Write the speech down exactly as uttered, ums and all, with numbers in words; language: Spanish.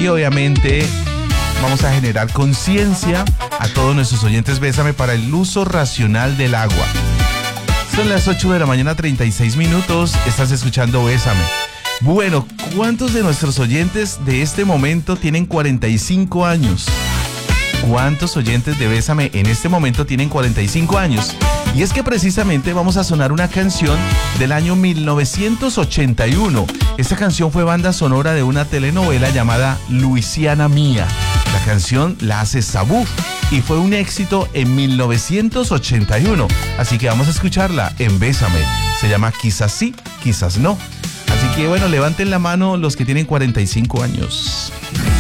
y obviamente vamos a generar conciencia a todos nuestros oyentes Bésame para el uso racional del agua. Son las ocho de la mañana, treinta y seis minutos. Estás escuchando Bésame. Bueno, ¿cuántos de nuestros oyentes de este momento tienen cuarenta y cinco años? ¿Cuántos oyentes de Bésame en este momento tienen cuarenta y cinco años? Y es que precisamente vamos a sonar una canción del año mil novecientos ochenta y uno. Esta canción fue banda sonora de una telenovela llamada Luisiana Mía. La canción la hace Sabú y fue un éxito en mil novecientos ochenta y uno. Así que vamos a escucharla en Bésame. Se llama Quizás sí, quizás no. Así que bueno, levanten la mano los que tienen cuarenta y cinco años.